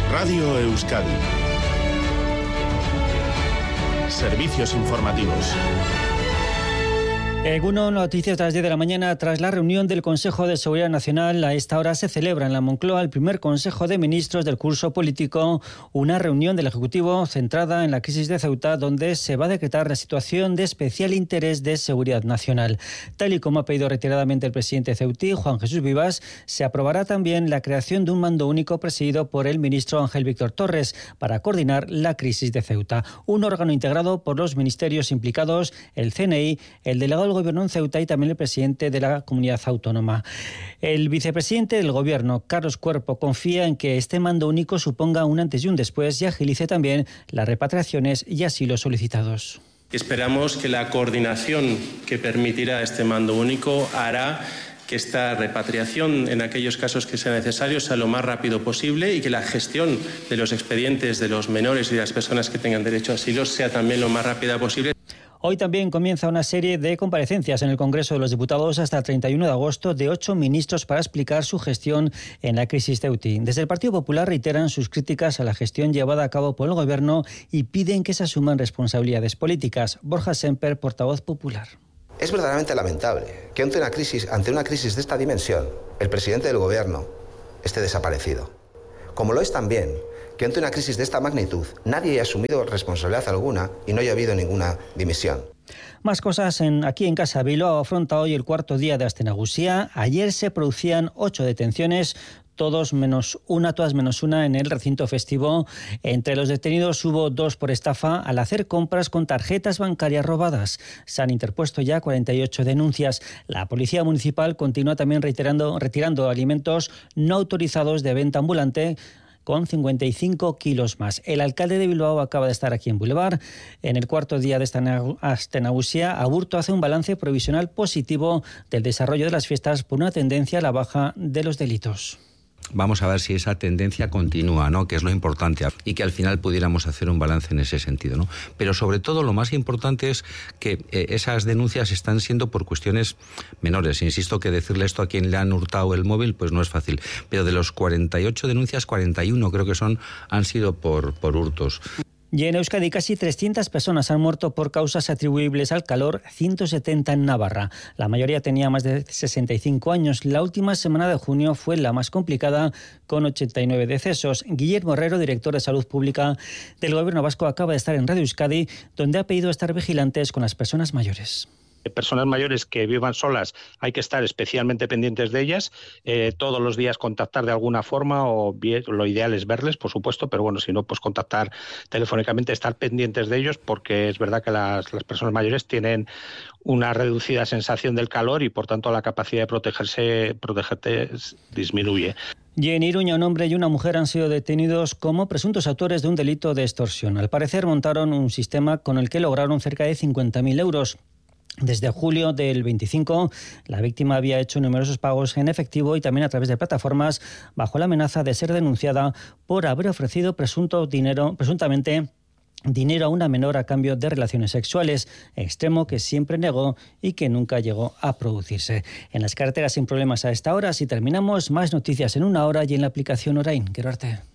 Radio Euskadi. Servicios informativos. Egunon, noticias de las 10 de la mañana. Tras la reunión del Consejo de Seguridad Nacional, a esta hora se celebra en la Moncloa el primer Consejo de Ministros del curso político, una reunión del Ejecutivo centrada en la crisis de Ceuta, donde se va a decretar la situación de especial interés de seguridad nacional. Tal y como ha pedido reiteradamente el presidente ceutí, Juan Jesús Vivas, se aprobará también la creación de un mando único presidido por el ministro Ángel Víctor Torres para coordinar la crisis de Ceuta. Un órgano integrado por los ministerios implicados, el CNI, el delegado del Gobierno en Ceuta y también el presidente de la comunidad autónoma. El vicepresidente del Gobierno, Carlos Cuerpo, confía en que este mando único suponga un antes y un después y agilice también las repatriaciones y asilos solicitados. Esperamos que la coordinación que permitirá este mando único hará que esta repatriación, en aquellos casos que sea necesario, sea lo más rápido posible y que la gestión de los expedientes de los menores y de las personas que tengan derecho a asilo sea también lo más rápida posible. Hoy también comienza una serie de comparecencias en el Congreso de los Diputados hasta el 31 de agosto de 8 ministros para explicar su gestión en la crisis ceutí. Desde el Partido Popular reiteran sus críticas a la gestión llevada a cabo por el Gobierno y piden que se asuman responsabilidades políticas. Borja Semper, portavoz popular. Es verdaderamente lamentable que ante una crisis de esta dimensión, el presidente del Gobierno esté desaparecido. Como lo es también que ante una crisis de esta magnitud nadie haya asumido responsabilidad alguna y no haya habido ninguna dimisión. Más cosas aquí en casa. Bilbao afronta hoy el cuarto día de Aste Nagusia. Ayer se producían 8 detenciones, todas menos una en el recinto festivo. Entre los detenidos hubo 2 por estafa al hacer compras con tarjetas bancarias robadas. Se han interpuesto ya 48 denuncias. La Policía Municipal continúa también retirando alimentos no autorizados de venta ambulante, con 55 kilos más. El alcalde de Bilbao acaba de estar aquí en Boulevard. En el cuarto día de esta Aste Nagusia, Aburto hace un balance provisional positivo del desarrollo de las fiestas por una tendencia a la baja de los delitos. Vamos a ver si esa tendencia continúa, ¿no? Que es lo importante, y que al final pudiéramos hacer un balance en ese sentido, ¿no? Pero sobre todo lo más importante es que esas denuncias están siendo por cuestiones menores. Insisto que decirle esto a quien le han hurtado el móvil pues no es fácil, pero de los 48 denuncias, 41 creo que han sido por hurtos. Y en Euskadi casi 300 personas han muerto por causas atribuibles al calor, 170 en Navarra. La mayoría tenía más de 65 años. La última semana de junio fue la más complicada, con 89 decesos. Guillermo Herrero, director de Salud Pública del Gobierno vasco, acaba de estar en Radio Euskadi, donde ha pedido estar vigilantes con las personas mayores. Personas mayores que vivan solas, hay que estar especialmente pendientes de ellas, todos los días contactar de alguna forma, o bien, lo ideal es verles, por supuesto, pero bueno, si no, pues contactar telefónicamente, estar pendientes de ellos, porque es verdad que las personas mayores tienen una reducida sensación del calor y por tanto la capacidad de protegerte disminuye. Y en Iruña, un hombre y una mujer han sido detenidos como presuntos autores de un delito de extorsión. Al parecer montaron un sistema con el que lograron cerca de 50.000 euros. Desde julio del 25, la víctima había hecho numerosos pagos en efectivo y también a través de plataformas, bajo la amenaza de ser denunciada por haber ofrecido presuntamente dinero a una menor a cambio de relaciones sexuales, extremo que siempre negó y que nunca llegó a producirse. En las carreteras sin problemas a esta hora. Si terminamos, más noticias en una hora y en la aplicación Orain. Quiero arte.